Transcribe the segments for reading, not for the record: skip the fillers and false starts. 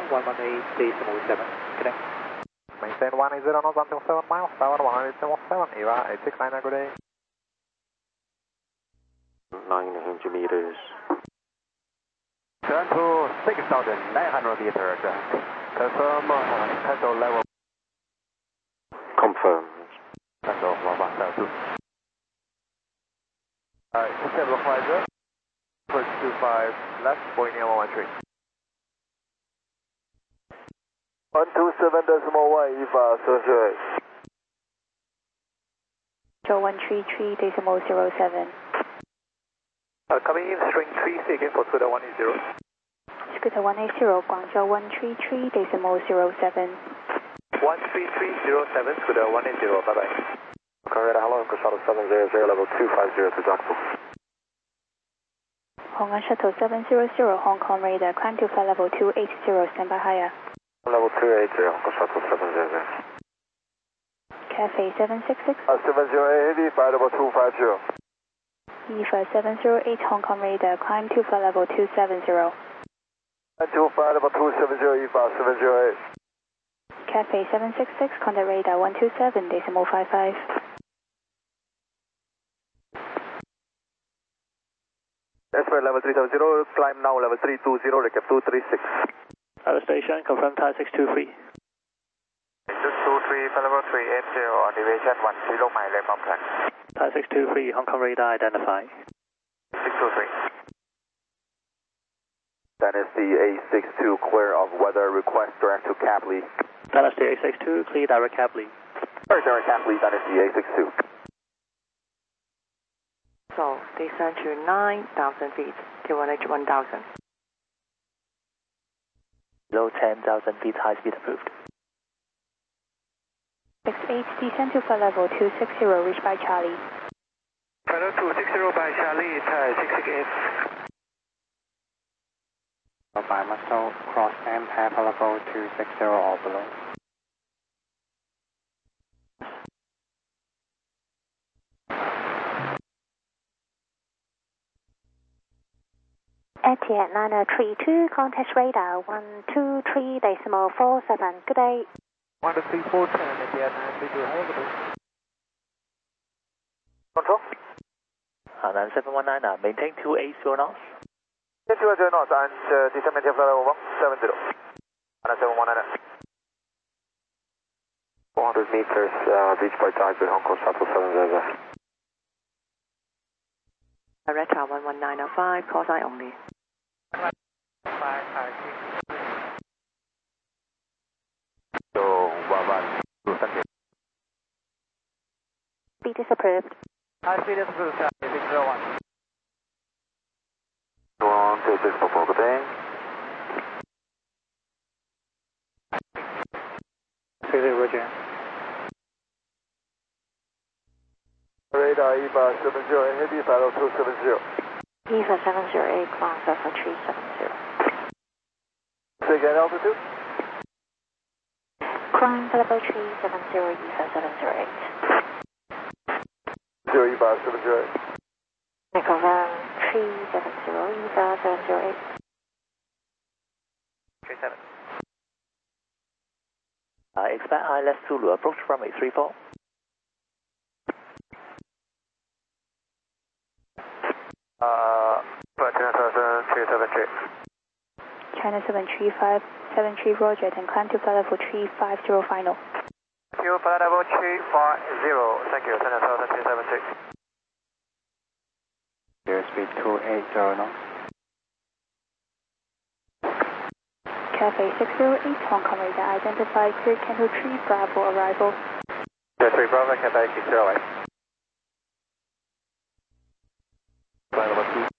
118.7. Connect. Maintain 180 knots, 127 miles, tower 187, EVA 869, good day. 900 meters. Turn to 6,900 meters. Confirm handle level. Confirmed. Handle 112. Stabilizer. First 25 left, going near 113. 127.1 EVA 708. Joe 133.07. Coming in, string 3 again for Scooter 180. Scooter 180, Guangzhou 133.07. 13307, Scooter 180, bye bye. Correct, hello, Shuttle 700, level 250 to Jackson. Hong Kong Shuttle 700, Hong Kong radar, climb to flight level 280, stand by higher. Level 280, Hong Kong Shuttle 700. Cafe 766. 708 Heavy, flight level 250. EVA 708, Hong Kong radar, climb to flight level 270. 2 level 270, EVA 708. Cafe 766, contact radar 127.55. Expert level 370, climb now level 320, recap 236. Tower station, confirm tower 623. 623, flight level 380, on deviation 10 mile left on track. Tower 623, Hong Kong radar identify. 623. Dynasty A62, clear of weather request direct to Capley. Dynasty A62, clear direct Capley. Direct Capley, Dynasty A62. So, descend to 9,000 feet, QNH 1000. Below 10,000 feet, high speed approved. 68, descend to flight level 260, reach by Charlie. Flight level 260 by Charlie, Thai 66F. By Muscle, cross and path level 260 or below. Etihad 9032, contact radar 123.47. Good day. 13410, Etihad 932, have a good day. Control. 9719, maintain 280 knots. 280 knots and descend maintain flight level 170. 9719. 400 meters, reach by Taipei, Hong Kong Shuttle 700. Direct 11905, call sign only. So, 11. Speed is approved. High speed is approved, Charlie 601. 126 good day. 60, roger. Radar EVA 70, heavy flight level 270. EVA 708, Guangzhou for 370. Say again, altitude? Climb for level 370, EVA 708. 0 EVA 708. Confirm 370, EVA 708. 37. Expect ILS Zulu, approach from 834. China 373. China 735, 73 roger, and climb to flight level 350 final. Thank you, flight level 350. Thank you, China 373. Airspeed 280 knots. Cafe 608, Hong Kong radar, identify clear Canto 3 Bravo arrival. 3 Bravo, Cafe 608. Flight level 2.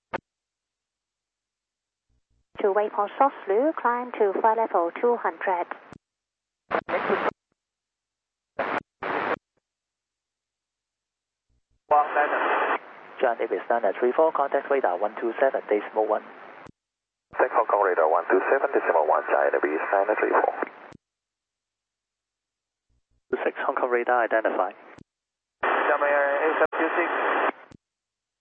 To waypoint Soslu, climb to flight level 200. John David Standard 34, contact radar 127.1. Thank Hong Kong radar 127.1, China B Standard 34. 26 Hong Kong radar identify. Xiamen A726.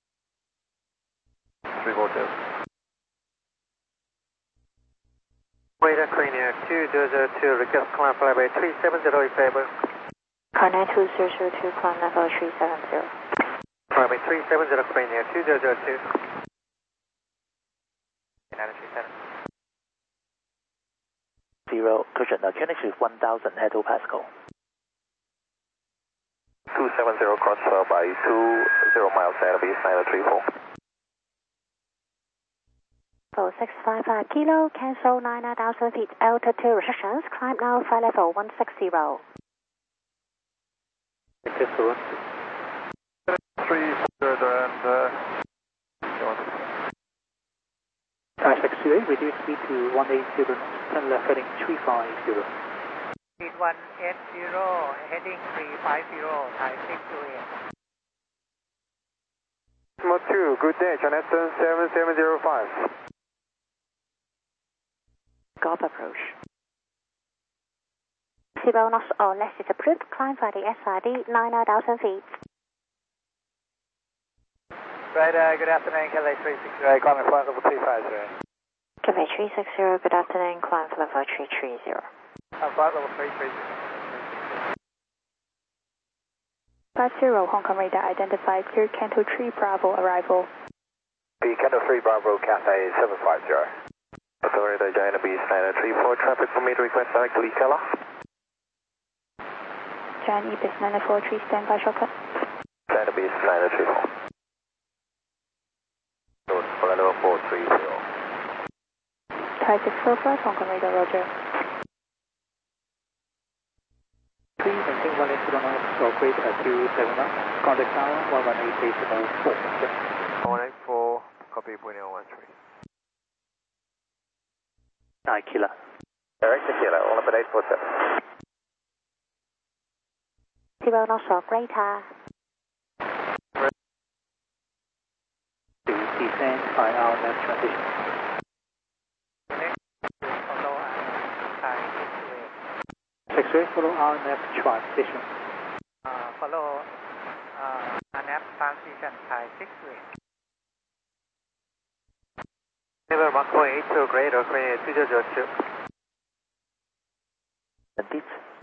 342. Radar Korea 2002, request climb flight level 370 is able. Korea 2002, climb level 370. Flight level 370 Korea 2002. 0, cushion, QNH is 1000 hectopascal. 270 cross by 20 miles, Saturday, 934. 4655 kilo, cancel 9,000 feet, altitude restrictions, climb now, flight level 160. Request to run. 300 and... taxi, reduce speed to 180 knots, turn left heading 350. Speed 180, heading 350, Thai 628. Osmo 2, good day, Jonathan 7705. Golf approach. 0 knots or less is approved, climb for the SID 9,000 feet. Right, good afternoon, KLA 360, climbing flight level 250. Cafe 360, good afternoon, climb for level 330. Flight level 330. 50 Hong Kong radar identified clear Canto 3 Bravo arrival. The Canto 3 Bravo Cathay 750. Authority China Beast 934, traffic for me to request direct to Ikela. Jan Ebis 943, standby shortcut. China Beast 934. For level 430. Thai 645, Hong Kong radar, roger. Please maintain 180 knots or greater at 27 knots. Contact tower 118.04. 184, copy, point 013. 9 kilo. Direct to Kilo, all up at 847. 0 knots or greater. To descend by our left transition. Follow Thai 628. 6 follow our left transition. Follow ANAP transition Thai 628. River Mach 82, greater Korea 2002. Indeed.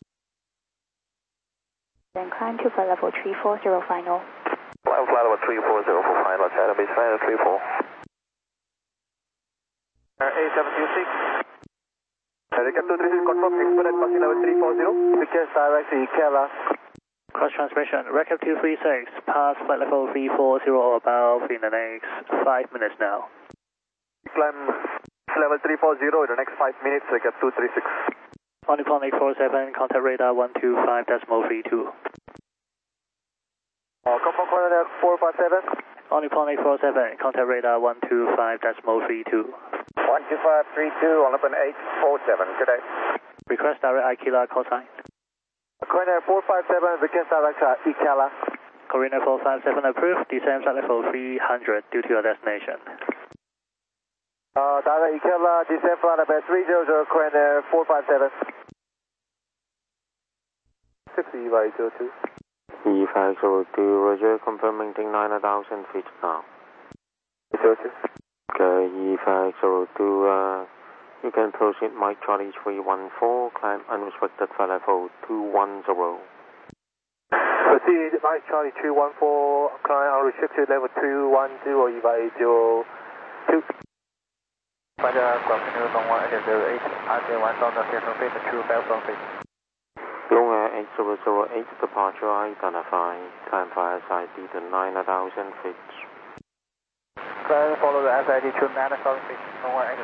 Then climb to flight level 340 final. Flight level 340 for final, China Beast 934. A726. Recap 236, confirm expedite passing level 340. Request direct to Ikela. Cross transmission, Recap 236, pass flight level 340 above in the next 5 minutes now. Climb level 340 in the next 5 minutes, Recap 236. Onipon 847, contact radar 125.32. Confirm coordinate 457. Onipon 847, contact radar 125.32. 12532 on up an 847, good day. Request direct Ikela call sign. Coordinate 457, request direct Ikela. Coordinate 457 approved, descend flight level 300 due to your destination. Direct Ikela, descend flight level 300, coordinate 457. 60 by 02. E502, Roger, confirming 9,000 feet now. 02. Okay, E502, you can proceed Mike Charlie 314, climb unrestricted flight level 210. Proceed Mike Charlie 214, climb unrestricted level 210, E582. 大家广频流动1.08，安全完成的先生飞的 true Belgium飞。 Long Air 8008 departure identified, climb for SID to 9,000 feet. Climb follow the SID to 9,000 feet, Long Air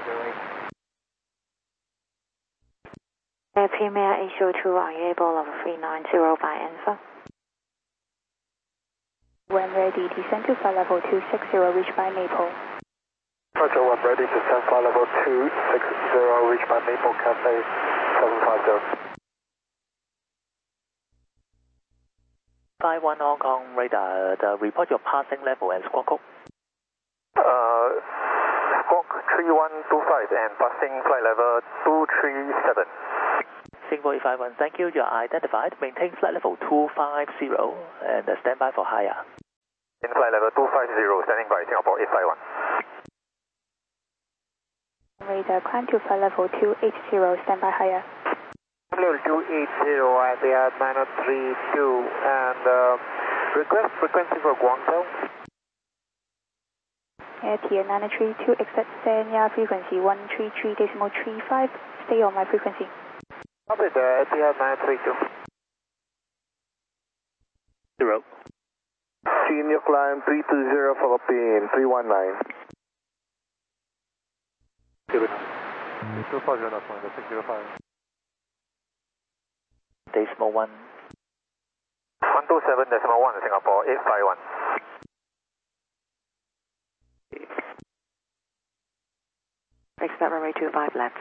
808. Air Premier 802, are you able of 390 by answer? When ready, descend to flight level 260, reach by Maple. Roger, one ready to descend flight level 260, reach by Maple Cafe 750. 51 Hong Kong radar, report your passing level and squawk code. Squawk 3125 and passing flight level 237. Singapore 851, thank you. You are identified. Maintain flight level 250 and stand by for higher. In flight level 250, standing by Singapore 851. Radar, climb to flight level 280, standby higher. Level 280, IATA 9032, and request frequency for Guangzhou. AirTier 932, expect Sanya frequency 133.35, stay on my frequency. Copy the AirTier 932. 0. Senior climb 320 Philippine 319. 0. 240.605. Decimal 1. 127.1 Singapore 851. Expect runway 25 left.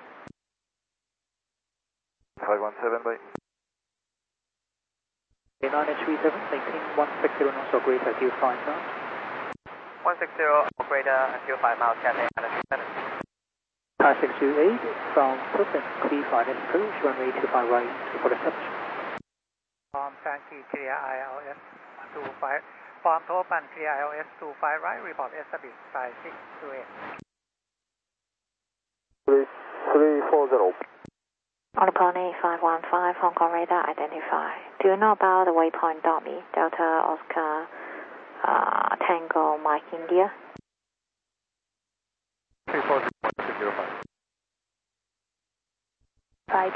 517, bye. 937, maintain 160 knots or greater until 5 knots. 160 or greater until 5 miles, Cathay 937. 5628 from Brooklyn, clear finance approach, runway 25 right, report establishment. Form Sankey, clear ILS 25. Form Topan, clear ILS 25 right, report established 5628. 340. On the Pony 515, Hong Kong radar identify. Do you know about the waypoint .me, Delta Oscar Tango Mike India? 340.605. Right.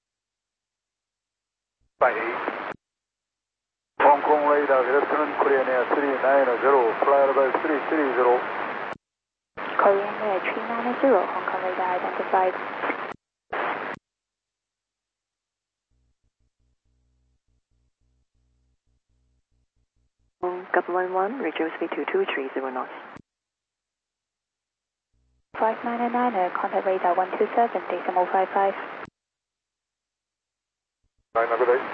By 8. Hong Kong radar, good afternoon, Korean Air 390, fly level 330. Korean Air 390, Hong Kong radar identified. Government 1, reduce speed to 230 knots. 599, contact radar 127, decimal 55. 9 good day.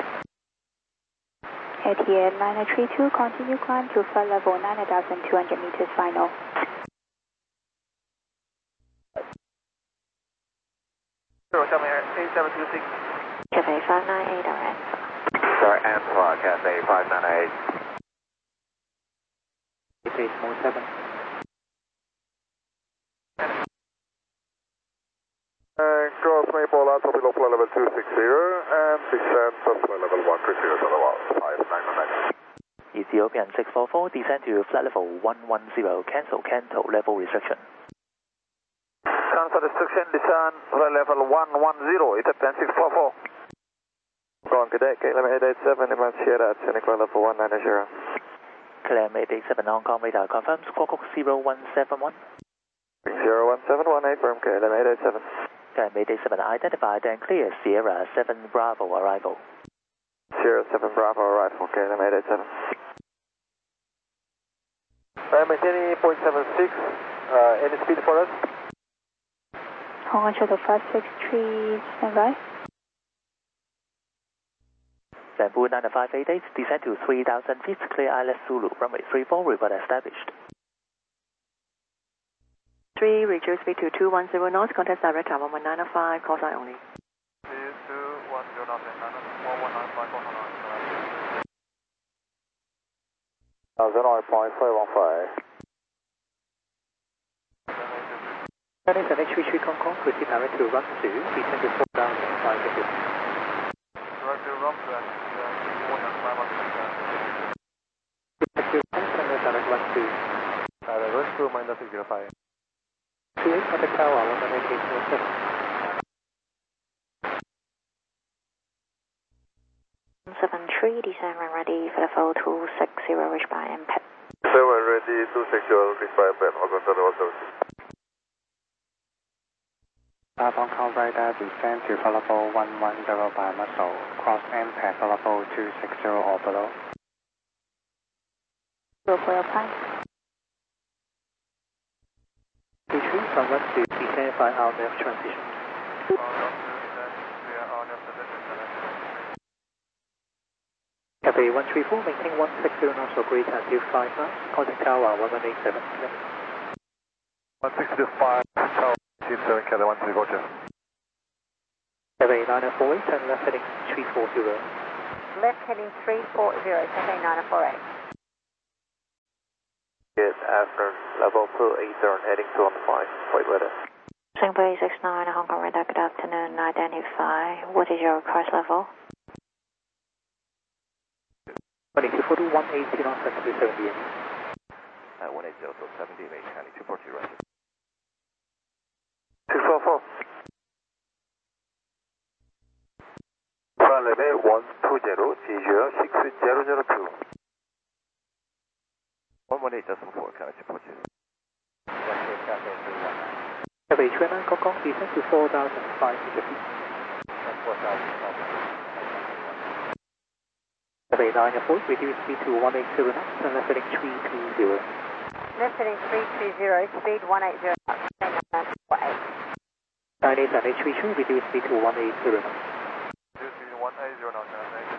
ATM 932, continue climb to flight level 9,200 meters final. Tell me 8726. Cathay 598 or answer. Sorry, answer, Cathay 598. Decimal 7. Cross Maple Alpha below flight level 260 and descend to flight level 130 to the wall 599. Ethiopian 644, descend to flight level 110, cancel level restriction. Cancel restriction, descend flight level 110, Ethiopian 644. Go on, cadet, KLM 887, Iman Sierra at Cynic level 190. KLM 887, Hong Kong radar confirms, Squawk 0171. 01718 firm, KLM 887. KLM 887 identified and clear, Sierra 7 Bravo arrival. Sierra 7 Bravo arrival, KLM 887. Maintaining 0.76, any speed for us? Hong Kong Shuttle 563, standby. Bamboo 9588, descend to 3,000 feet, clear ILS Zulu, runway 34, report established. 3, reduce speed to 210 knots, contact direct tower 1905, call sign only. 210 knots, 1195, call sign only. 09.515. That is an HV3 Hong Kong, proceed direct to run 2, descend to 4,550. Direct to run 2 and 4,500. Direct run 2. Run 2 minus 605. 28, contact tower 18807. 73, descend when ready for the full 260, reach by impact. 7 ready, 260, reach by impact, Hong Kong Shuttle 176. Hong Kong radar, descend to level 110 by muscle, cross impact level 260 or below. Go for your plan. P3 from run 2, descend by RNF transition. Cathay 134, maintain 160 knots or greater until 5 knots, contact tower 1187. 165, tower 7, Cathay 134. Cathay 9048, turn left heading 340. Left heading 340, Cathay 9048. Good afternoon, level 280, heading 215, flight weather. Singapore 869, Hong Kong radar, good afternoon, identify. What is your request level? 18242, 180 knots, 270. 180 to 70, make Charlie 240, right. 644. Flight level 120, G0 6002. 118.4, Charlie 240. Cafe 29, Hong Kong, descend to 4,500 feet. Cafe 9 and 4, reduce speed to 180 knots, and left heading 320. Left heading 320, speed 180 knots, 948. 98 reduce speed to 180 knots. Reduce speed to 180 knots,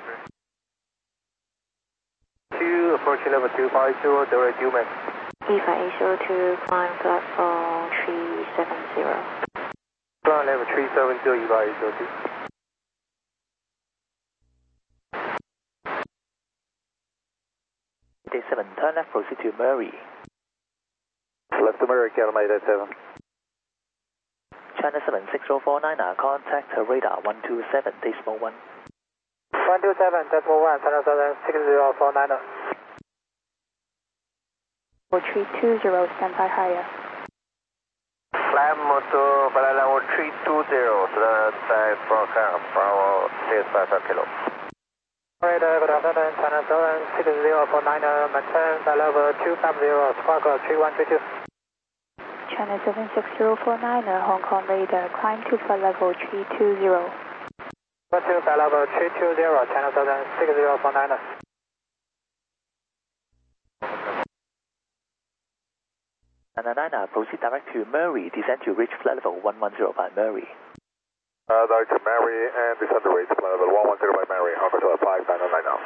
983. 2, approaching level 250, direct UMAX. EVA 802, climb platform 370. Climb level 370, EVA 802. Day 7, turn left, proceed to Murray. Left to Murray, Calum 887. China 76049, contact radar 127, decimal 1. 127, decimal 1, China 76049. 320, stand by higher. Climb to flight level 320, stand for Bravo 655 kilo. Radar, good afternoon, China 76049, maintain flight level 250, squawk 3122. China 76049, Hong Kong radar, climb to flight level 320. To flight level 320, China 76049. Nana, proceed direct to Murray, descend to reach flight level 110 by Murray. Direct to Murray and descend to reach flight level 110 by Murray, Hong Kong 5999 now.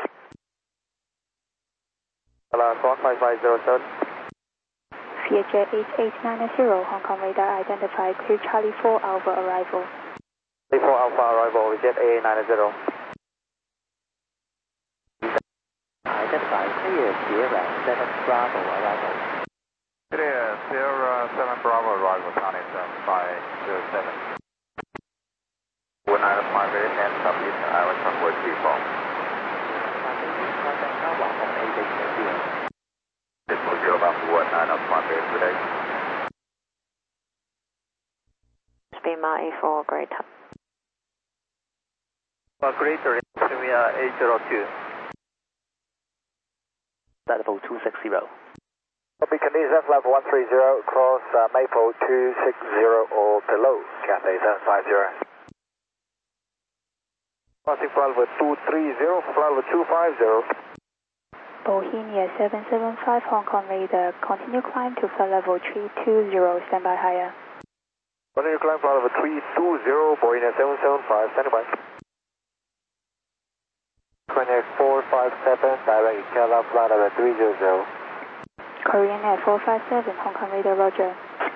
Hello, 15507. Vietjet 8890, Hong Kong radar identified, clear Charlie 4 Alpha arrival. Charlie 4 Alpha arrival, Vietjet 8890. Identified, clear Sierra 7 Bravo arrival. Clear Sierra 7 Bravo arrival, Charlie 7507. 1958 and submit Island Runway 34. This will be about 1958 today. Speed Mach 84, greater. Greater, Premier 802. Flight level 260. Copy, condition flight 130, cross Maple 260 or below, Cathay 750. Crossing flight level 230, flight level 250. Bohemia 775, Hong Kong radar, continue climb to flight level 320, stand by higher. Continue climb flight level 320, Bohemia 775, standing by. Connect 457, direct Calum flight level 300. Korean Air 457, Hong Kong radar, roger.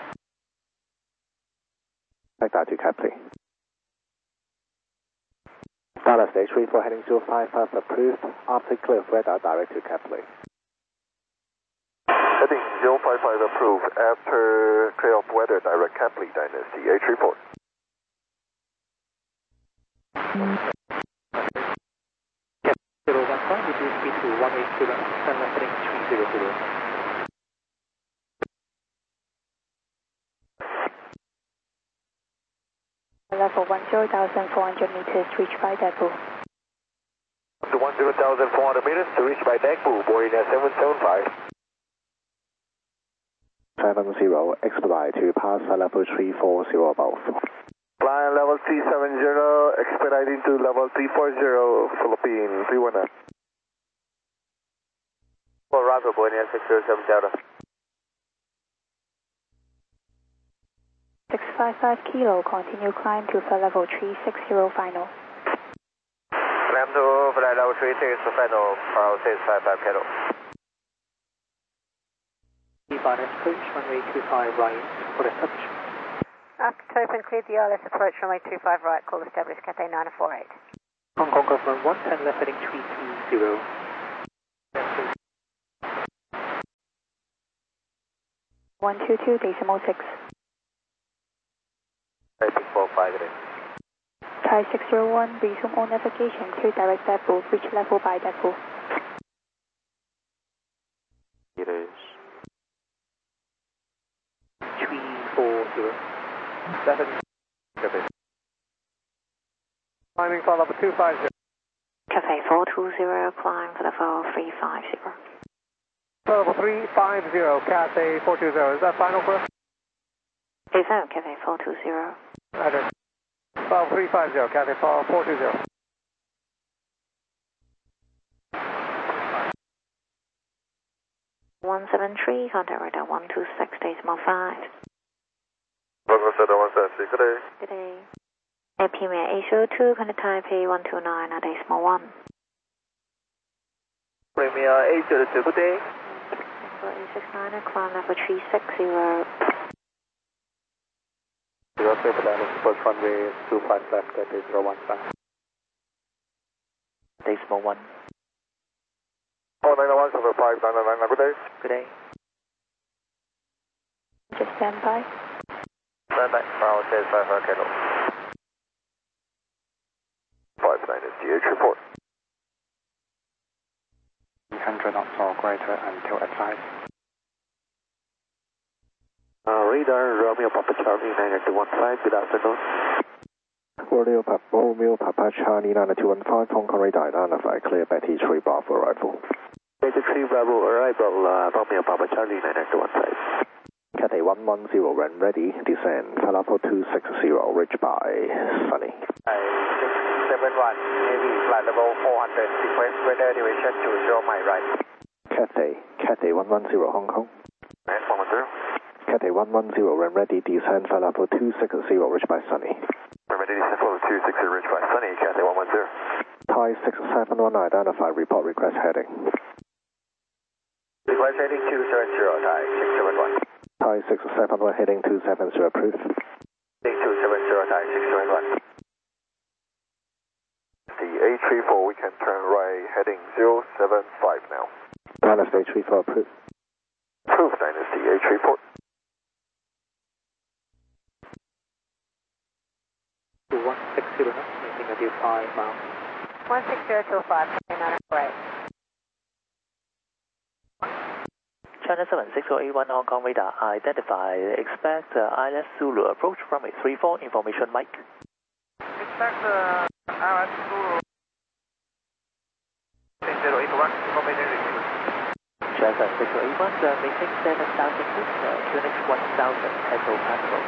Radar to Capley. Dallas Stage 34 heading 055 approved. After clear radar direct to Capley. Heading 055 approved. After clear of weather direct Capley Dynasty 834. Cap 015, reduce speed to 180 knots, and left heading 300. Level 10,400 meters, reach by depot. Up to 10,400 meters to reach by depot, Boeing 775. 70, expedite to pass level 340 above. Flying level 370, expediting to level 340, Philippine 319. For arrival, Boeing 607 Delta. 655 kilo, continue climb to flight level 360 final. Climb to flight level 360 final, Bravo 655 kilo. Finance approach, runway 25 right, for establishment. After open, cleared the ILS approach, runway 25 right, call established, Cathay 948. Hong Kong government 110, left heading 320. 122, decimal 6. Thai 601, resume all navigation, clear direct depot, reach level by depot. It is. 340. 7. Copy. Climbing for level 250. Cafe 420, climb for level 350. Level 350, Cathay 420. Is that final for us? Affirm, Cafe 420. Roger. Level 350, Cathay 420. (173), contact radar 126, decimal 5. 126, good day. Good day. Premier 802, contact Taipei 129, decimal 1. Premier 802, good day. Number 869, climb level 360. Zero safe landing, approach runway 25 left, that is 015. Decimal 1. Oh, 901, 599, good day. Good day. Just stand by. Stand by, Bravo 5 Kilo. 59 is DH report. 300 knots or greater until advised. Radar, Romeo Papa Charlie 9215, good afternoon. Romeo Papa Charlie 9215, Hong Kong radar identified, clear by T3 Bravo arrival. T3 Bravo arrival, Romeo Papa Charlie 9215. Cathay 110, run ready, descend, level 260, reach by Sunny. 671, Navy, flight level 400, request weather duration to 0 my right. Cathay 110, Hong Kong. And 110. Cathay 110, run ready, descend, level 260, reach by Sunny. Run ready, descend, level 260, reach by Sunny, Cathay 110. Thai 671, identified, report request heading. Request heading 270, Thai 671. Thai 671, heading 270, approved. Heading 270, Thai 671. The A34, we can turn right, heading 075 now. Dynasty A34, approved. Approved, Dynasty A34. 160, making a due 5 miles. 16025, 29 right. China 76081 Hong Kong radar identified. Expect ILS Zulu approach runway 34. Information Mike. Expect ILS Zulu 081, information received. China 76081 maintain 7,000 feet, QNH 1000, Echo Pascal.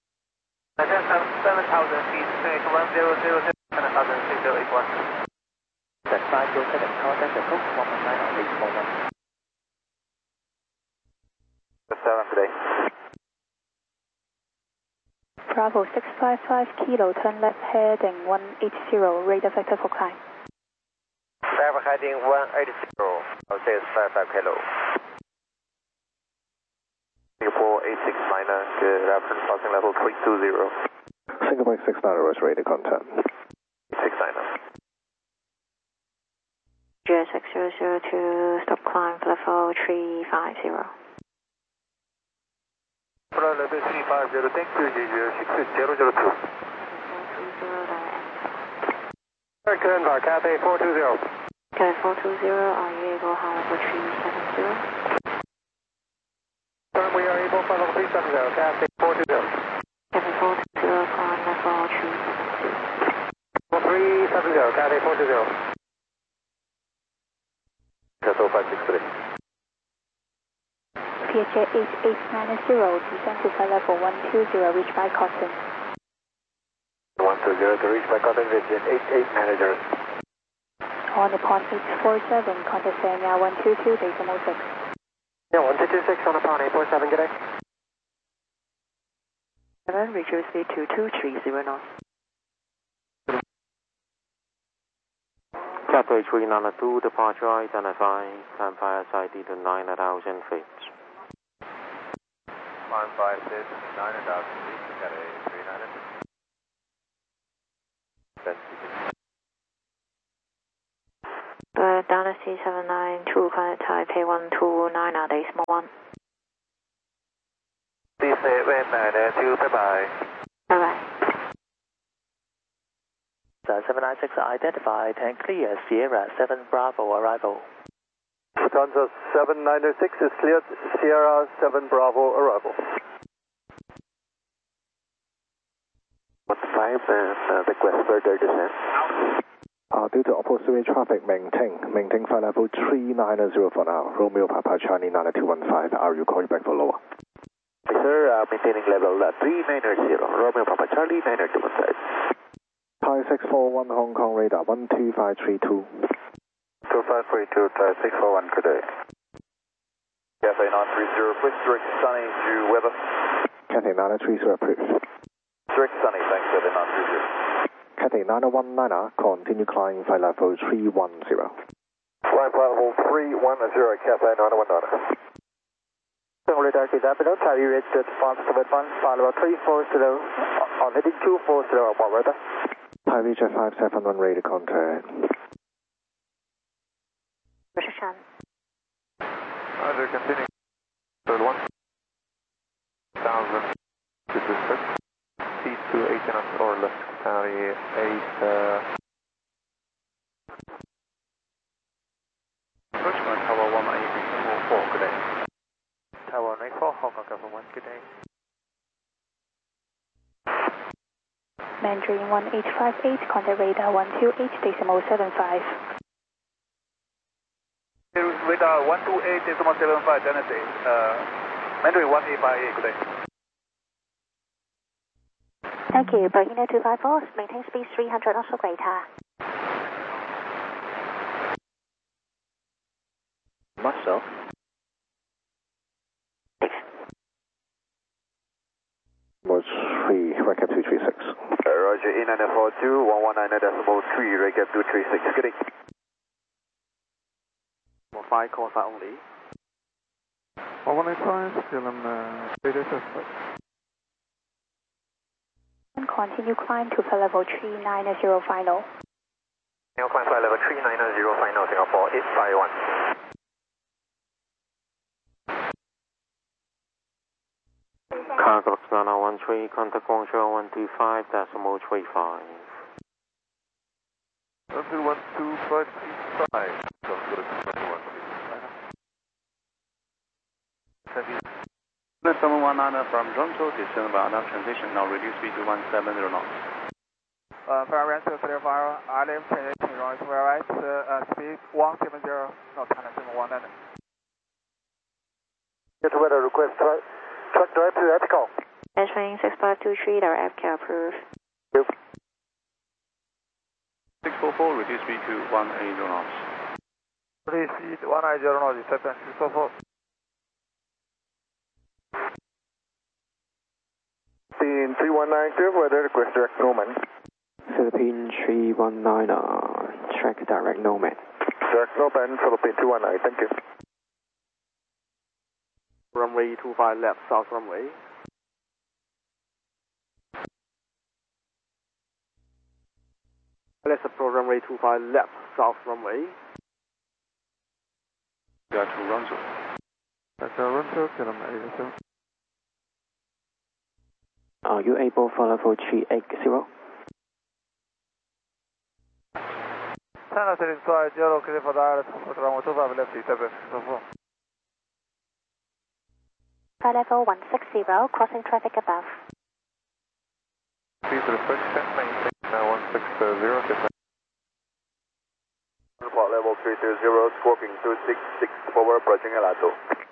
7,000 feet, QNH 1000, 7,000 feet, 081. Set 507, contact the coast 119 on decimal 1. 7 today. Bravo 655, Kilo, turn left heading 180, radar vector for climb. Traffic heading 180, I'll say it's 55 Kilo. Singapore 869, good afternoon, crossing level 320. Singapore 669, was ready to contact. 669. GS6002, stop climb for level 350. Level 350, thank you, G06002. American by Cathay 420. Cathay 420, are you able to level 370? We are able for level 370, Cathay 420. Cathay 420, climb level 370. Level 370, Cathay 420. Cathay 563. PHA 8890, descend to flight level 120, reach by Cotton. 120 to reach by Cotton Vision 88 managers. On upon 847, contact Sanya 122, decimal 6. Yeah, 1226 on upon 847, good day. 7, reach speed 2230 knots. Cathay 392, departure identified, climb via side to 9,000 feet. Climb 5 to 9,000 feet, Cathay 392. Dynasty 792, contact Taipei 129, decimal 1. Be safe and 992, bye bye. Bye bye. 796 identified and clear Sierra 7 Bravo arrival. Lufthansa 7906 is cleared, Sierra 7 Bravo arrival. 15 and request further descent. Due to opposite traffic, maintain flight level 390 for now. Romeo Papa Charlie 9215, are you calling back for lower? Yes, sir, maintaining level 390, Romeo Papa Charlie 9215. Thai 641 Hong Kong radar 12532. 2532, Thai 641, good day. Cathay 930, please direct sunny to weather. Cathay 930 approved. Direct sunny, thanks, Cathay 930. Cathay 919, continue climb flight level 310. Climb flight level 310, Cathay 919. Radar to that below, Thai reached 571, flight level 340, on heading 240, about radar. Thai reach 571 radar contact. Precision. Roger, continue. Third 1,000 to district. C2 18 knots or left, carry 8. Approachment Tower 184, good day. Tower 184, Hong Kong Government 1, good day. Mandarin 1858, contact radar 128.75. Radar 128.75, Genesis. Mandarin 1858, good day. Thank you. Berhino 254, maintain speed 300 knots or greater. Myself. Mode 3, recap 236. Roger, E942, 119.3, recap 236, good day. 5 calls only. 115, still on radar suspect. Continue climb to flight level 390 final. Now climb flight level 390 final, Singapore 851. Cargo 9013, contact Guangzhou 125.35. 1212535. Let 719 from Toronto, descend by enough transition, now reduce speed to 170 knots. Fire to clear fire, ILM transition, right, right, speed 170, not 119. Get weather request, track direct to Ethical. Entering 6523, direct FK approved. 644, reduce speed to 180 knots. Please speed 190 knots, reception 644. Philippine 3192, weather request direct Norman. Philippine 319, track direct Norman. Direct Norman, Philippine 219, thank you. Runway 25 left, south runway. Let's approach runway 25 left, south runway. Go to Toronto. That's Toronto, kilometer 87. Are you able for level 380? China 620, clear for the ILS, runway 25 left, 764. Flight level 160, crossing traffic above. Please refresh, maintain 160, Report level 320, scorpion 266, forward approaching Elato.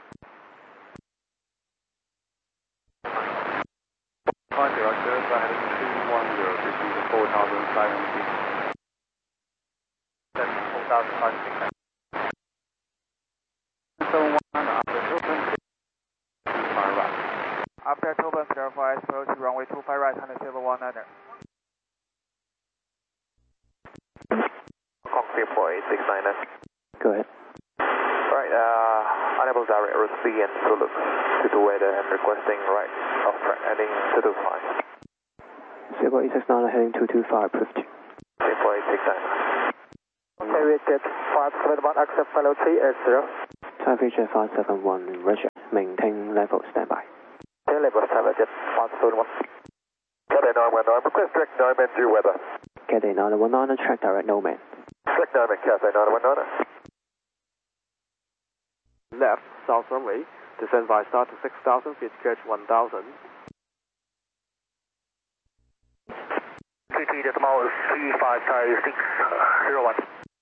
Flight director, heading 210, distance to 4,500 feet. That's 4,500 feet. 719 after Hilton, 25 right. After Tobin, clarify, approach runway 25 right, 171 Concrete 4869. Go ahead. Right, unable direct route C and Zulu to the weather and requesting right off track heading 225. Singapore 869 heading 225, approved. 4869. Okay, Richard 571, accept fellow 380. Thai Future 571, Roger. Maintain level standby. Level 7, jet 571. Cathay 919, request direct 9 to weather. Cathay 919, track direct Nomad. Track direct Cathay 919. Left, south runway, descend by start to 6,000 feet, catch 1,000. 33.35601.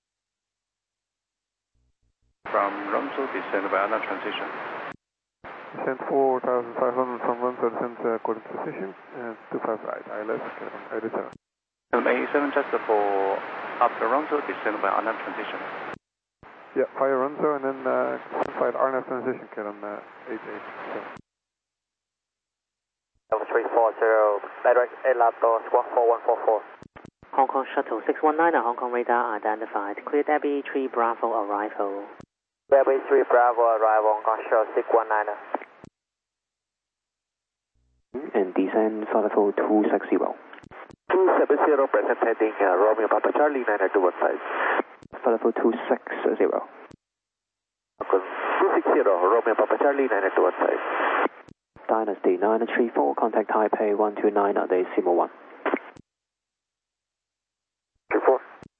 From Runzo, descend by another transition. Descent 4,500 from Runzo, descent according to position, 25 right, ILS, 87. 87 just for after Runzo, descend by another transition. Yeah, fire Runzo and then fire RNAV transition, Kevin 887. Level 340, direct Elato, squawk 4144. Hong Kong Shuttle 619, Hong Kong radar identified. Clear Debbie 3 Bravo arrival. Debbie 3 Bravo arrival, Hong Kong Shuttle 619. And descend for level 260. 270, present heading Romeo Papa Charlie 90215. For level 260. 260, Romeo Papa Charlie 90215. Dynasty 934, contact Taipei 129 decimal 1. 24.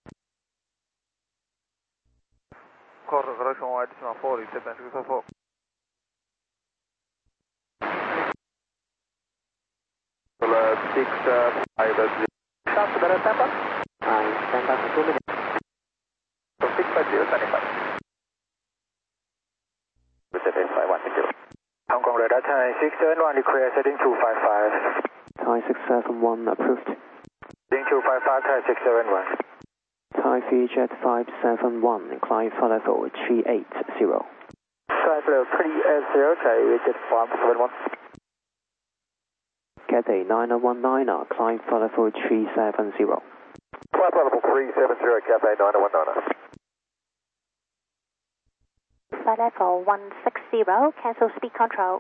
Quarter correction wide decimal 4, except 354. Alert 6, 5, 0. Stop to the stand by. Stand by for 2 minutes. So 650, standing by. With the 510. Hong Kong radar Thai 671, request heading 255. Thai 671 approved. Heading 255, Thai 671. Thai VJet 571, incline for level 380. Thai level 380, Thai VJet 571. Cathay 919, climb for level 370. Flight level 370, Cathay 919. Flight level 160, cancel speed control.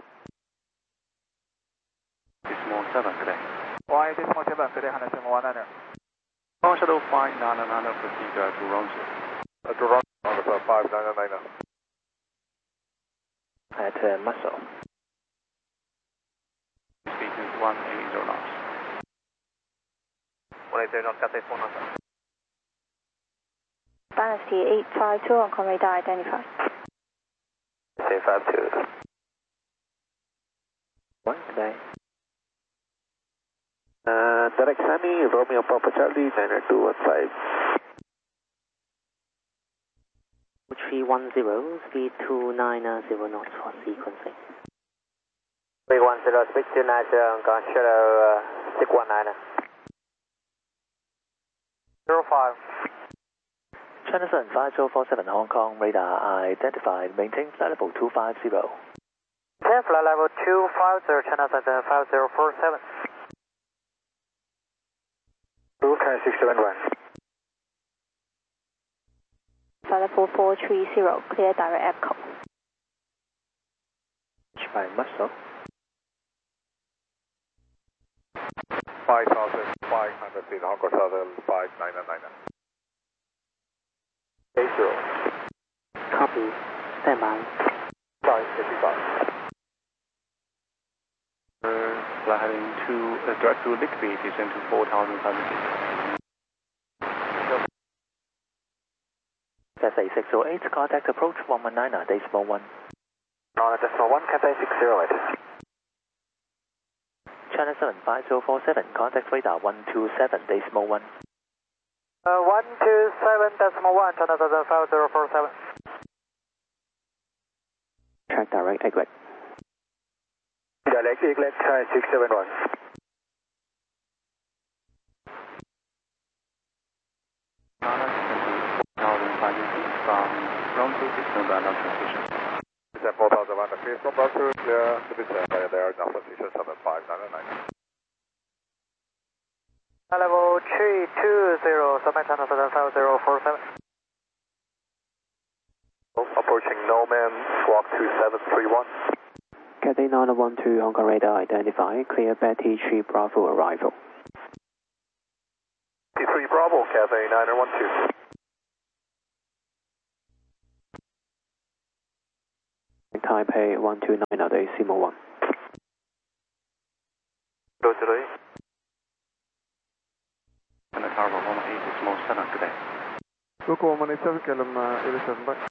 Decimal 7 today. Y decimal 7 today, 119. Hong Kong Shuttle 599, proceed to Runzo. To Runzo, 599. At Muscle. Speed is 180 knots. 180 knots, Cathay 4 knots. Dynasty 852, Hong Kong radar identified. Say 52. 1 today. Direct Sunny, Romeo Papa Charlie 90215. 310, speed 290 knots for sequencing. 310, speed 290, Hong Kong Shuttle 619. 05. China 75047, Hong Kong radar identified. Maintain flight level 250. 10, flight level 250, China 75047. Thai 671. Flight level 430, clear direct EPCO. By Muscle. 5,500 feet, Hong Kong Shuttle 599. 80. Copy. Stand by. 555. Flight heading direct to Liquid, descend to 4,500 feet. Cathay 608, contact approach 119, decimal 1. Decimal 1, Cathay 608. China 75047, contact radar 127, decimal 1. 127, decimal 1, China 75047. Track direct exit. Direct exit, Thai 671. From Runzo, descend by another transition. Descend 4,100 feet from Runzo, clear to descend by there, now transition 7599. Level 320, Summit China 75047. Approaching Nomad, squawk 2731. Cathay 912, Hong Kong radar identified. Clear Betty 3 Bravo arrival. T3 Bravo, Cathay 912. Taipei 129, decimal 1. Go today. And Bravo 118.7, good day. Local 187, KLM 87, bye.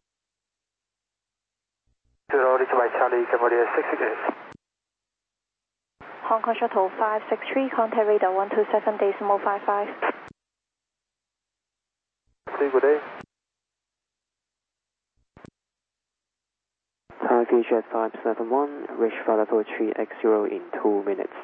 0, reach by Charlie, Cambodia 668. Hong Kong Shuttle 563, contact radar 127.55. Good day. Thai VJet 571, reach flight level 3X0 in 2 minutes.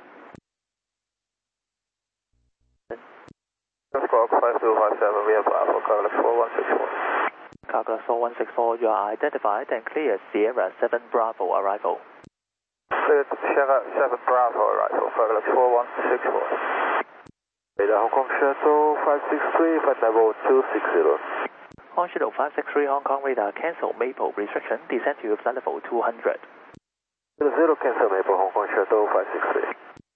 Squawk 5257, we have Bravo, Carlos 4164. Carlos 4164, you are identified and clear Sierra 7 Bravo arrival. Clear Sierra 7 Bravo arrival, Carlos 4164. Radar Hong Kong Shuttle 563, flight level 260. Hong Shuttle 563 Hong Kong radar cancel Maple restriction, descend to flight level 200. 0 cancel Maple Hong Kong Shuttle 563.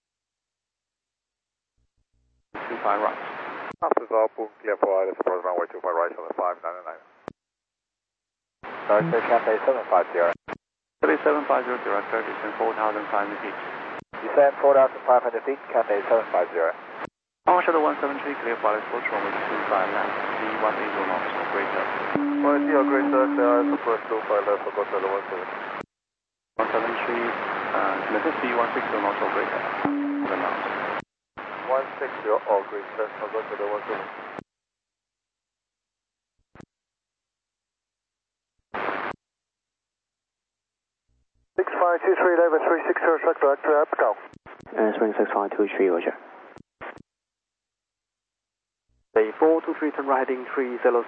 25 right. After the boom, clear for ILS approach runway 25 right on the 599. Director Cathay 750. Cathay 750, director, descend 4,500 feet. Descend 4,500 feet, Cathay 750. Hong Shuttle 173, clear for ILS approach runway 25 left, C180 knots, operator. 180, great sir, clear ILS approach 25 left, for Hotel 173. 173, clear C160 knots, operator. 7 knots. 160, all great sir, for Hotel 173. Level 360, track director, up, go. Spring 6523, roger. Bay 423, turn right heading 300.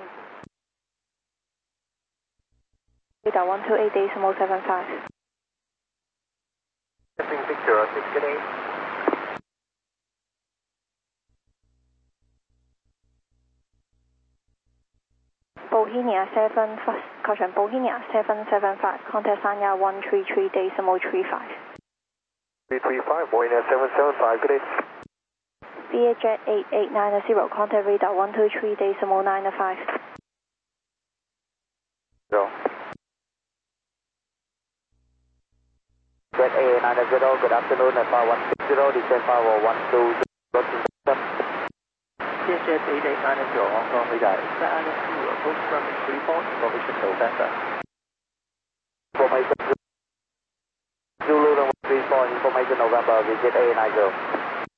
Radar 128.75. Setting 606, good day. Bohemia 7, caution Bohemia 775, contact Sanya 133.35. 335, Bohemia 775, good day. VAJet 8890, contact radar 123.95. Go. Jet 8890, good afternoon, at 160, descend power 120. VAJet 8890 Hong Kong radar, expect ILS Zulu approach runway 34, information November. Information Zulu runway 34, information November, VAJet 8890.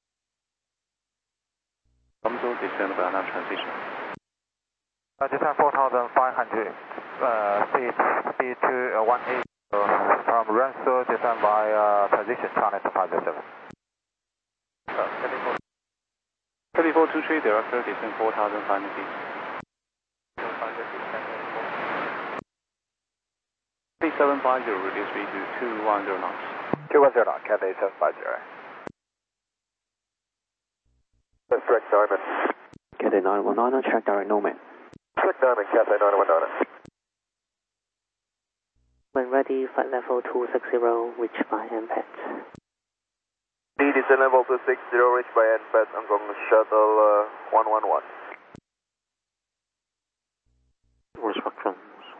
Descend Banana transition. Descend 4,500 speed to 180 from Renzo, descend by transition China to 507. 3423, director, descend 4,500 feet. 3750, reduce speed to 210 knots. 210 knots, Cathay 750. That's direct Diamond. Cathay 919, check direct Nomad. Direct Diamond, Cathay 919. When ready, flight level 260, reach by MPAT. Descend level 260, reach by MPAT, Hong Kong Shuttle 111. Restrictions.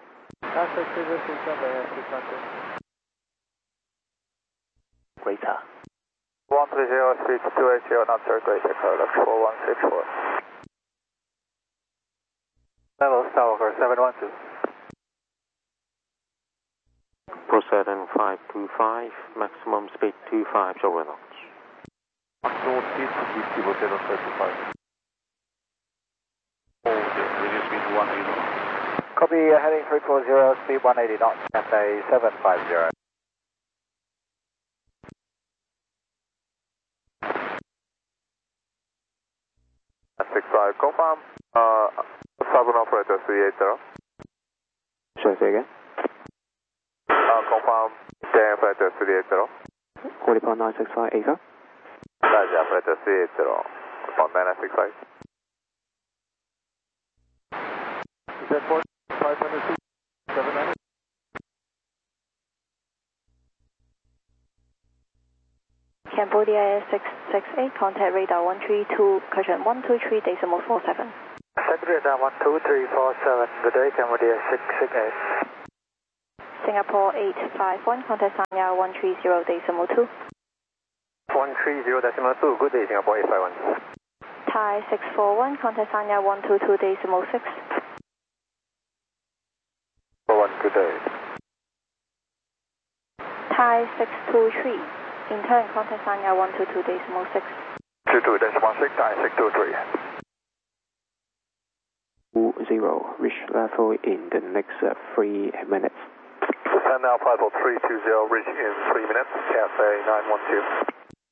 Greater. 130, speed 280, not sir, greater, Carlos 4164. Level Tower 712. Proceed in 525, maximum speed 250 knots. Maximum speed 250, 35. Reduce speed to 180 knots. Copy, heading 340, speed 180 knots, Cathay 750. 65, confirm. Southern operator 380. Sorry, say again? Confirm. Day operator 380. 40.965, ACO. Day operator 380. Confirm 965. Is that 500 feet? 700? Cambodia 668, contact radar 132, caution 123.47. Radar 12347, good day, Cambodia 668. Singapore 851, contact Sanya 130.2. 130.2, good day, Singapore 851. Thai 641, contact Sanya 122.6. 41, good day. Thai 623, in turn contact Sanya 122.6. 22.16, Thai 623. 0, reach level in the next 3 minutes. Descend now, flight level 320, reach in 3 minutes, Cathay 912.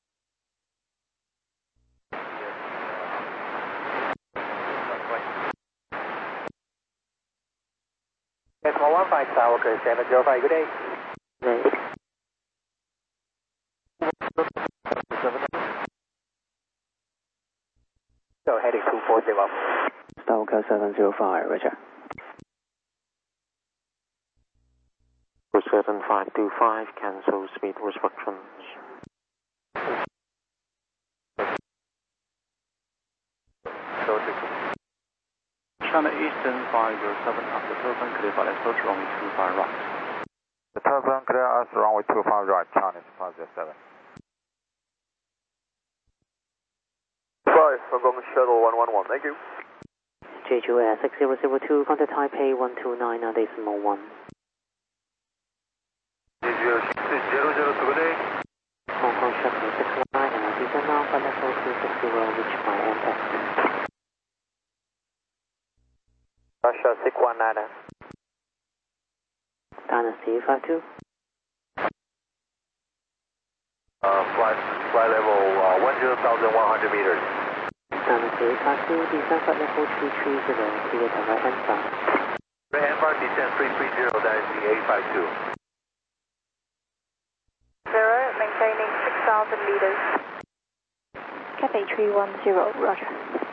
Decimal 15, Tower 705, good day. So heading 240. Stalker 705, Roger. 7525, cancel speed restrictions. China Eastern 507 after turbine clear for approach runway 25 right. The turbine clear us runway 25 right, China 507. 5, Hong Kong Shuttle 111, thank you. Jeju Air 6002, contact Taipei 129.1. Jeju 6002, good day. Hong Kong Shuttle 619, descend now, flight level 260, reach by MX. Russia 619. Dynasty 52. Flight level 10,100 meters. Dynasty 52, descend flight level 330, clear the right hand side. Right hand bar descend 330, Dynasty 852. 0, maintaining 6,000 meters. Cathay 310, roger.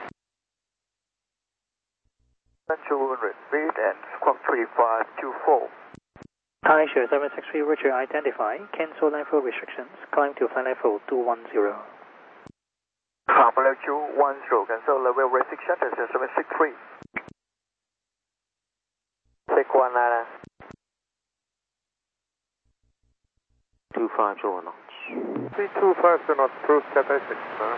Central speed and squawk 3524. Thai Sierra 763, Roger, identify. Cancel level restrictions. Climb to flight level 210. Papa level 210, cancel level restriction, descend 763. 619. 250 knots. 325 knots, cruise Cathay 6.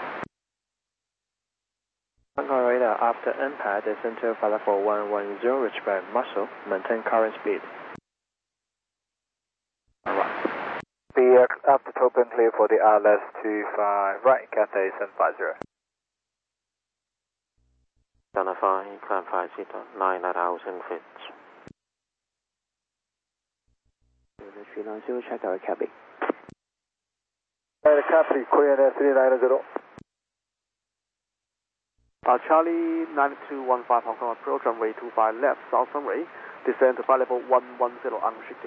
Concord radar after impact, descend to flight level 110, reach by muscle, maintain current speed. Alright. The after open clear for the RLS 25 right, Cathay 750. Identify, climb 5 seater, 9,000 feet. 390, check our cabin. The Capri, Korean Air 390. Charlie 9215 Hong Kong approach runway 25 left, south runway, descend to flight level 110 unrestricted.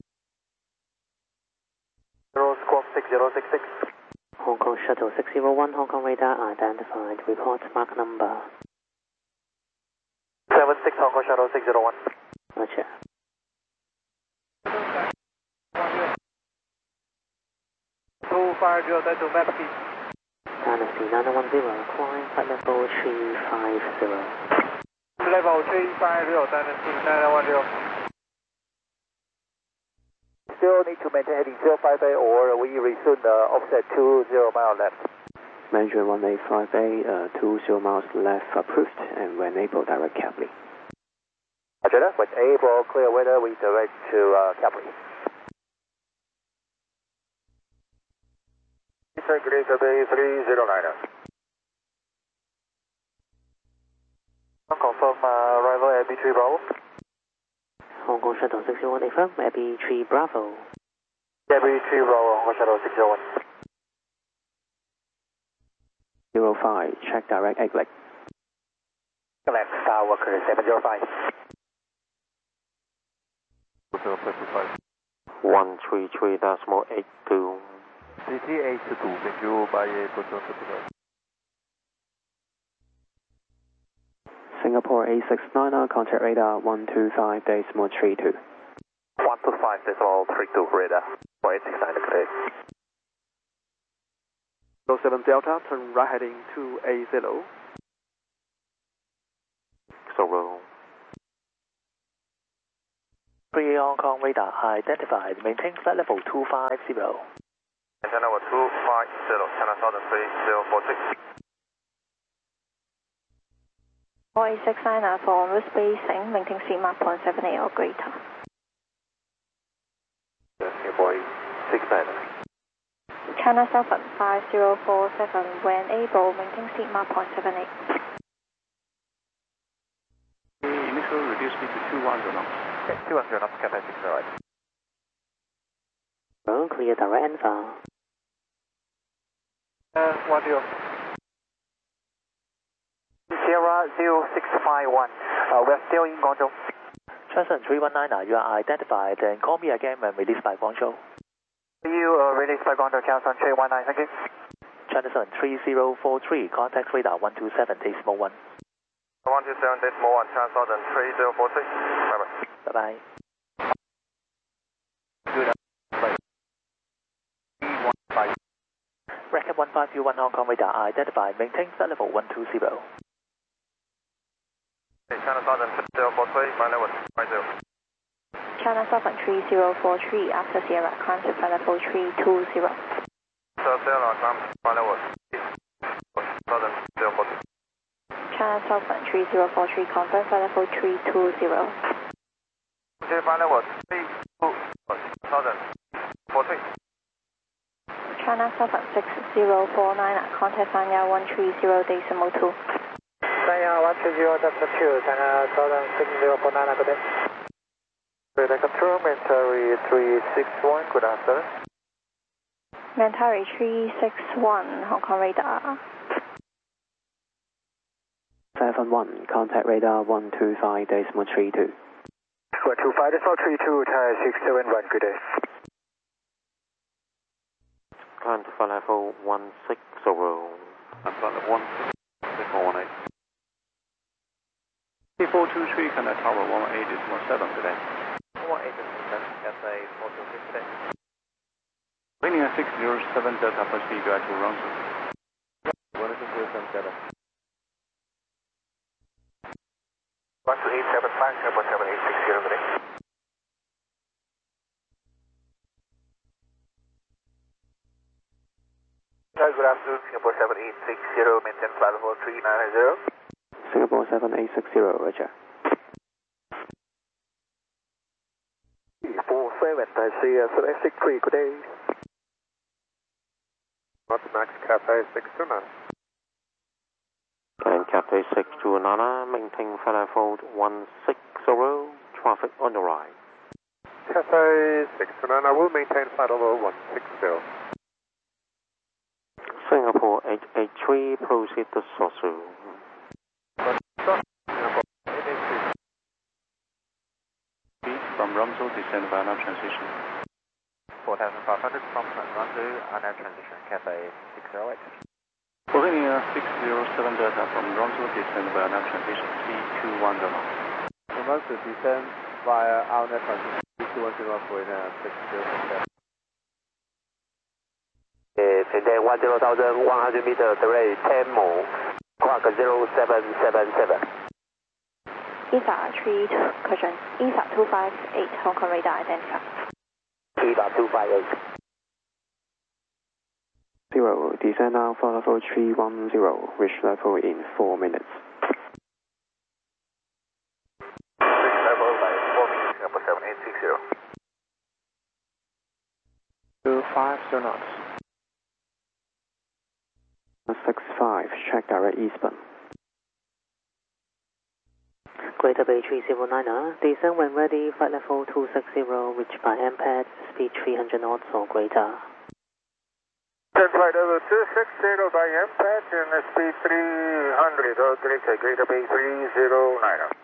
0 squawk 6066. Hong Kong Shuttle 601, Hong Kong radar identified, report mark number. 76 Hong Kong Shuttle 601. Roger. to map speed. Dynasty 910, climb flight level 350. Level 350, Dynasty 910. Still need to maintain heading 058 or we resume the offset 20 mile left. Mandarin 185A, 20 miles left approved, and when able, direct Capri. Roger that, when able, clear weather, we direct to Capri. Great Bay 309. Confirm arrival at B3 Bravo. Hong Kong Shuttle 601, affirm, AB3 Bravo. AB3 Bravo, Hong Kong Shuttle 601. 05, check direct exit. Left, Star Walker 705. 133.82. CT82, thank you, by Singapore A690, contact radar 125.32. 125.32 radar, 4869 today. 07 Delta, turn right heading 280. Solo. 3 Hong Kong radar identified, maintain flight level 250. Channel 250, China Southern 3046. 4869 for on-route spacing, maintain speed Mach 0.78 or greater. Singapore 69. China Southern 5047, when able, maintain speed Mach 0.78. Initial reduce speed to 210 knots. Okay, 210 knots, Cathay 608. Well, clear direct and far. 10. 00651. We're still in Guangzhou. Shenzhen 319, you are identified and call me again when released by Guangzhou. You released by Guangzhou, Shenzhen 319, thank you. Shenzhen 3043, contact radar 127.1. 127.1, Shenzhen 3043. Bye-bye. Bye-bye. Record 1521 Hong Kong radar identified, maintain flight level 120. China Southern 3043, my level 50. China Southern 3043, after Sierra, climb to flight level 320. Sierra, climb to flight level Southern 3043. China Southern 3043, confirm flight level 320. Flight level 320, Southern 43. China Southern 6049, contact Sanya 130.2. Sanya 130.2, China Southern 6049, good day. Radar control, Mentari 361, good afternoon. Mentari 361, Hong Kong radar. 7-1, contact radar 125.32. 125.32, Thai 671, good day. Climb to flight level 160. And flight level 16418. P423, Canada Tower 118.7 today. 118, Cathay 426 today. Linear 607 Delta plus C, drive to Ronshu. 16077. 12875, Singapore 7860 today. Good afternoon, Singapore 7860, maintain flight level 390. Singapore 7860, roger. 47, Taxi 763, good day. Max Cathay 629. And Cathay 629, maintain flight level 160, traffic on the right. Cathay 629, I will maintain flight level 160. Singapore 883, proceed to Sosu. From Ronshu, descend via nav transition. 4500 from Ronshu, nav transition, Cathay 608. Linear 607 Delta from Ronshu, descend via nav transition, C210. From Ronshu, descend via our nav transition, C210 for 607. Maintain 10,100 meters, delay 10 more, clock 0777. ESA 258, Hong Kong radar identified. EVA 258. 0, descend now for level 310, reach level in 4 minutes. Level by 4 minutes, Singapore 7860. 250 knots. 65, check direct eastbound. Greater Bay 3090, descend when ready, flight level 260, reach by MPAD, speed 300 knots or greater. Flight level 260 by MPAD and speed 300 or greater, Greater Bay 3090.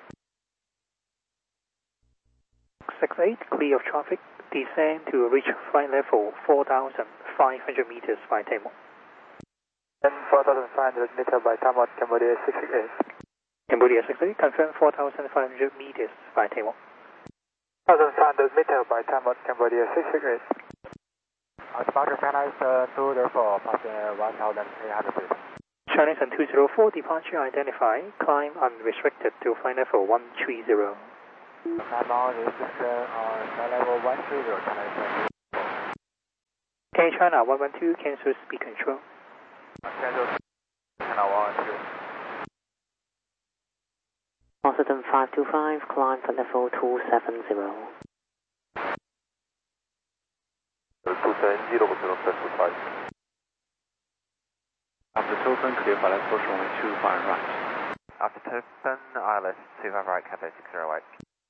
68, clear of traffic, descend to reach flight level 4,500 meters by Tamar. And 4,500 meters by Tamar, Cambodia 668. Cambodia 68, confirm 4,500 meters by Tamar. 4,500 meters by Tamar, Cambodia 668. Departure Chinese 204, passing 1,800 feet. Chinese 204, departure identified, climb unrestricted to flight level 130. Climb on restriction on flight level 130, Chinese 204. Air China 112, cancel speed control. Cancel China 112. Northerton 525, climb for level 270. 270, Hotel 25. After Topin, clear for level runway 25 right. After Topin, ILS 25 right, Cathay 608.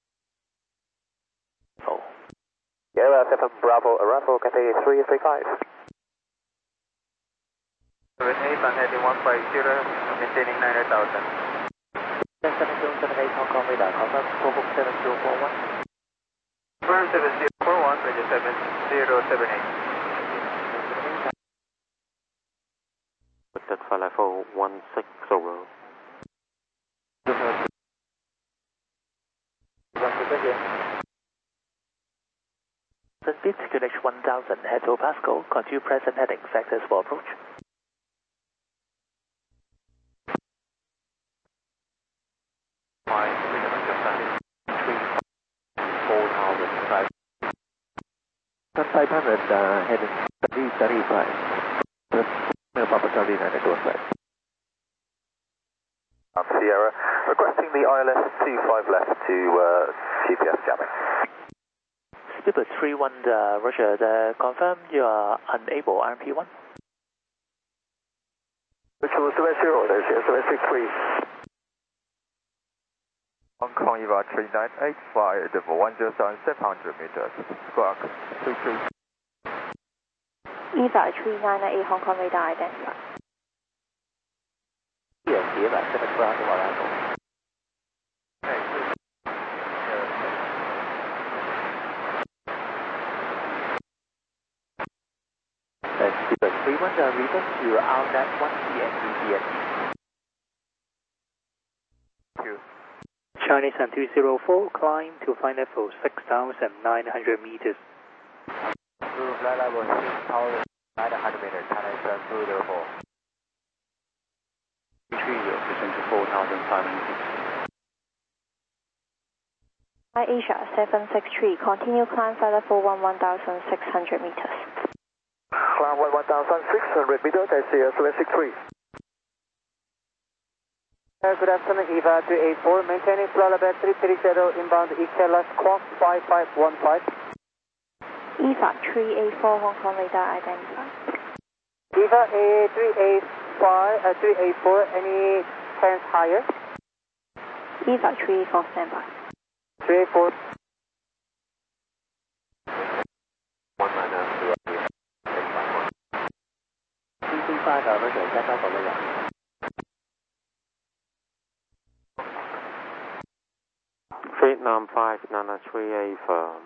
Oh. Sierra 7 Bravo, arrival Cathay 335. 78, I'm heading 150, maintaining 900,000. 7078 Hong Kong radar, confirm 46741. Confirm 7041, Bridge 7078. With that for level 160. Speed QNH 1000, head to Pascal, continue present heading, factors for approach. Sun 500, heading 335. Papa Charlie 925. Sierra, requesting the ILS 25 left to GPS jamming. Speedbird 31, Roger, confirm you are unable, RMP1. Which was 70, there's 763. Hong Kong EVA 398, fly level 10700 meters, squawk 22. EVA 398 Hong Kong radar identified. Yes, EVA 7 Bravo arrival. Speedbird 31, return to RNAV 1C and VPN. Chinese and 204, climb to flight level 6,900 meters. Flight level 6,900 meters, China 204. Retrieve your position to 4,500 feet. Asia 763, continue climb flight level 11,600 meters. Climb 11,600 meters, that's 763. Good afternoon, EVA 384, maintaining flight level 330, inbound EKLS cross 5515. EVA 384 Hong Kong radar identified. EVA 384, any hands higher? EVA 384 standby. 384. 335 Roger, set up on the right. Vietnam 593A firm.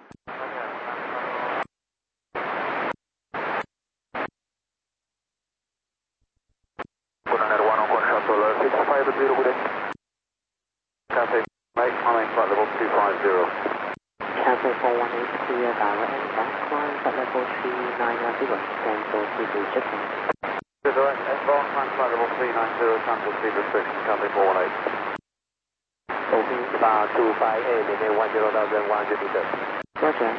At 1 on shuttle 650, good day. Cathay, mate, climbing flight level 250. Cathay 418, clear direct and back, climb flight level 390, cancel speed restriction. Direct advance, climb flight level 390, cancel speed restriction, Cathay 418. Open bar 258, maintain 10,100 meters. Roger.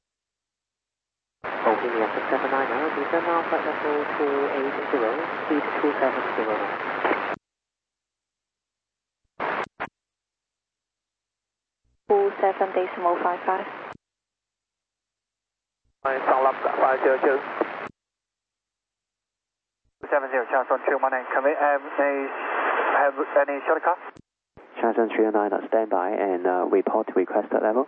Open the 679, descend now flight level 280, speed 270. 27.55. 上立500. 270, Charles 319, can we have any shortcut? Charles 309, stand by and report requested level.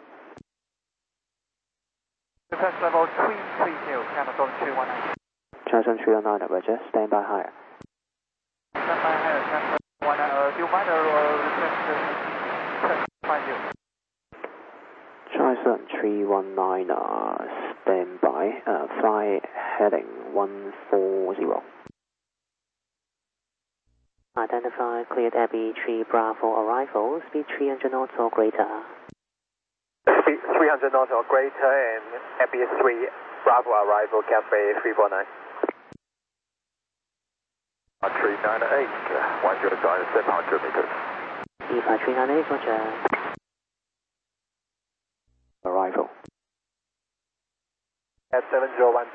Request level 330, Amazon 219. Charles 309, Roger, stand by higher. Stand by higher, Amazon 219. Do you mind request find you? Charles 319, stand by, fly heading 140. Identify, cleared Abbey 3 Bravo arrival, speed 300 knots or greater. Speed 300 knots or greater and Abbey 3 Bravo arrival, Cathay 349. 398, 10700 meters. EVA 398, Roger. Arrival. At 701.